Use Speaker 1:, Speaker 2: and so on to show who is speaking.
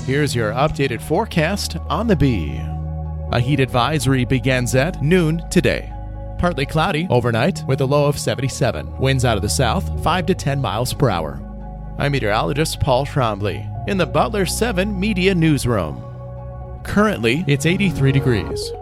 Speaker 1: Here's your updated forecast on the Bee. A heat advisory begins at noon today. Partly cloudy overnight with a low of 77. Winds out of the south, 5 to 10 miles per hour. I'm meteorologist Paul Trombley in the Butler 7 Media Newsroom. Currently, it's 83 degrees.